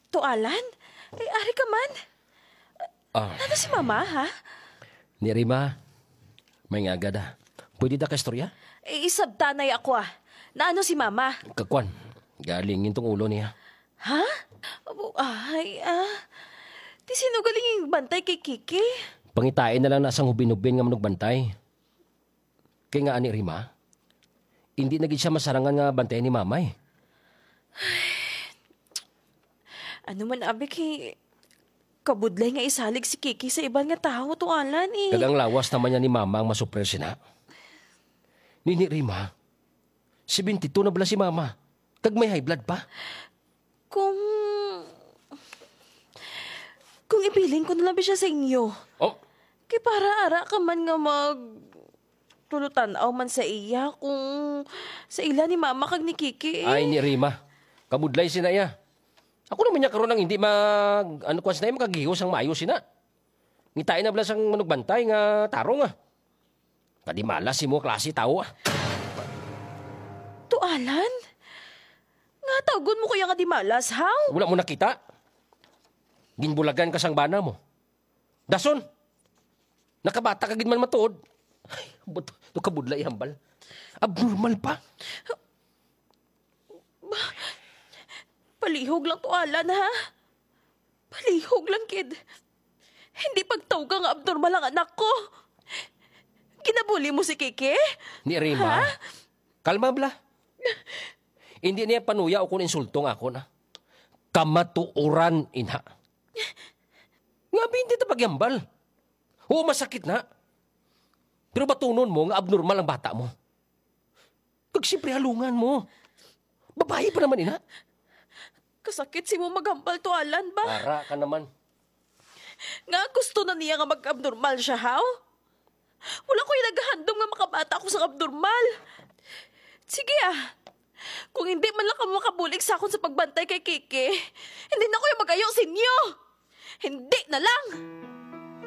Tualan? Ay, ari ka man. Ah, Ano si mama, ha? ni Rima, may nga agad Pwede da ka istorya? Isabtanay ako, ah. Na ano si mama? Kakwan, galingin tong ulo niya. Ha? Abo, ay, Di sino galing yung bantay kay Kiki? Pangitain na lang na asang hubin-hubin nga manugbantay. Kaya nga ani Rima, hindi naging siya masarangan nga bantay ni mamay. Ano man, abi, kay... Kabudlay nga isalig si Kiki sa ibang nga tao, Tualan, eh. Kagang lawas naman niya ni mama ang masuprer sina. Nini Rima, 72 na bala si mama. Kag may high blood pa. Kung ipiling ko na lang ba siya sa inyo. Oh, Kay para ara ka man nga tulutan-aw man sa iya kung sa ila ni mama kag ni Kiki. ay ni Rima, kabudlay sina ya. Ako naman niya karon ang hindi ano kwas na makagihos ang maayo sina. Ngitain na bala sang manugbantay nga tarong Tadi malas si mo klase tao Tualan? Nga tawgon mo kaya nga di malas, how? Wala mo nakita. Ginbulagan ka sang bana mo. Dason, nakabata ka gid man matuod. Ay, buto kabudlay hambal. Abnormal pa. Palihog lang, Tualan, ha? Palihog lang, kid. Hindi pagtawag nga abnormal ang anak ko. Ginabuli mo si Kiki? Ni Rima, Ha? kalma bla. Hindi niya panuya o kung insultong ako na. Kamatuoran, inha. Nga hindi ta pagyambal. Oo, masakit na. Pero batunon mo nga abnormal ang bata mo. Kag siyempre halungan mo. Babae pa naman, inha. Kasakit si mo maghambal, Tualan ba? Para ka naman. Nga gusto na niya nga mag-abnormal siya, how? Wala ko yung naghahandom nga makabata ko sa abnormal. Sige kung hindi man lang ka makabulig sa akon sa pagbantay kay Kiki, hindi na ko yung mag-ayo sa inyo. Hindi na lang.